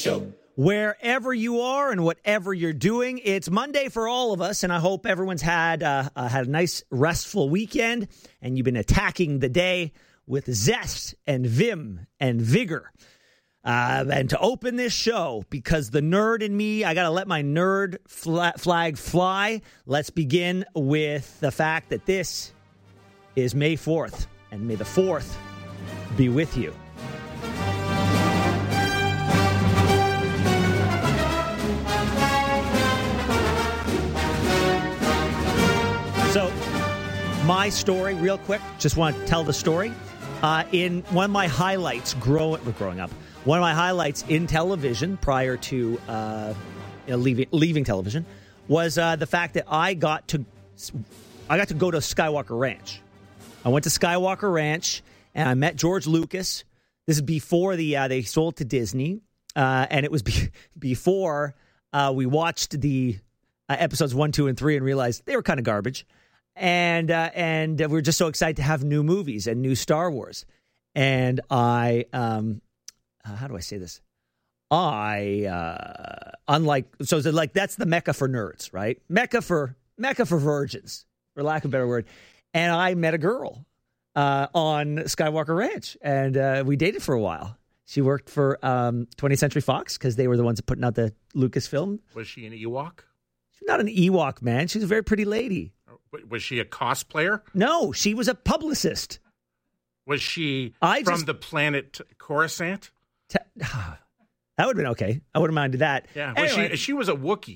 Show. Wherever you are and whatever you're doing, it's Monday for all of us, and I hope everyone's had a nice, restful weekend, and you've been attacking the day with zest and vim and vigor. And to open this show, because the nerd in me, I got to let my nerd flag fly. Let's begin with the fact that this is May 4th, and may the 4th be with you. So, my story, real quick, just want to tell the story. In one of my highlights growing up, one of my highlights in television prior to leaving television was the fact that I got to go to Skywalker Ranch. I went to Skywalker Ranch and I met George Lucas. This is before they sold to Disney, and it was before we watched the episodes 1, 2, and 3 and realized they were kind of garbage. And we were just so excited to have new movies and new Star Wars. And I, how do I say this? That's the Mecca for nerds, right? Mecca for virgins, for lack of a better word. And I met a girl on Skywalker Ranch, and we dated for a while. She worked for 20th Century Fox because they were the ones that putting out the Lucasfilm. Was she an Ewok? She's not an Ewok, man. She's a very pretty lady. Was she a cosplayer? No, she was a publicist. Was she from the planet Coruscant? That would have been okay. I wouldn't have minded that. Yeah, anyway, she was a Wookiee.